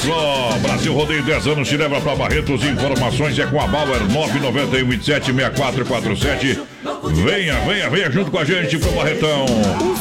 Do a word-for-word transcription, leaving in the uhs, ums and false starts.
só. Brasil Rodeio dez anos te leva pra Barretos. Informações é com a Bauer nove nove um, vinte e sete, sessenta e quatro quarenta e sete. Venha, venha, venha junto com a gente pro Barretão.